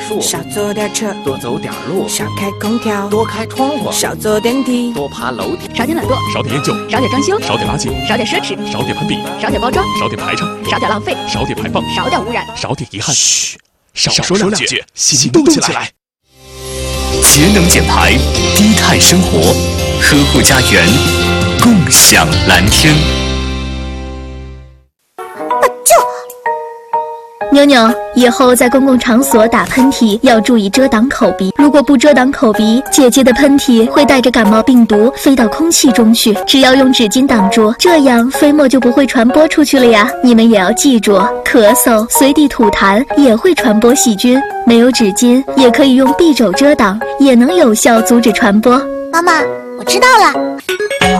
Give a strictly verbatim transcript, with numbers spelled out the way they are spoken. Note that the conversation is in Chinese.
树， 少坐点车， 多走点路， 少开空调， 多开窗户， 少坐电梯， 多爬楼梯， 少点懒惰， 少点厌旧， 少点装修， 少点垃圾， 少点奢侈， 少点攀比， 少点包装， 少点排场， 少点浪费， 少点排放， 少点污染， 少点遗憾。嘘，少说两句，行动起来。 节能减排，低碳生活，呵护家园，共享蓝天。 妞妞，以后在公共场所打喷嚏要注意遮挡口鼻，如果不遮挡口鼻，姐姐的喷嚏会带着感冒病毒飞到空气中去。只要用纸巾挡住，这样飞沫就不会传播出去了呀。你们也要记住，咳嗽、随地吐痰也会传播细菌。没有纸巾，也可以用匕首遮挡，也能有效阻止传播。 妈妈，我知道了。